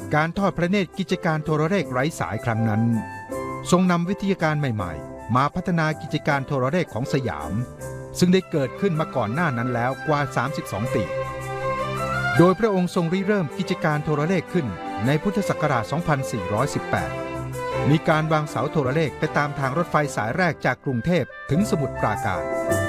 การทอดพระเนตรกิจการโทรเลขไร้สายครั้งนั้นทรงนำวิทยาการใหม่ๆมาพัฒนากิจการโทรเลขของสยามซึ่งได้เกิดขึ้นมาก่อนหน้านั้นแล้วกว่า32ปีโดยพระองค์ทรงริเริ่มกิจการโทรเลขขึ้นในพุทธศักราช 2418 มีการวางเสาโทรเลขไปตามทางรถไฟสายแรกจากกรุงเทพถึงสมุทรปราการ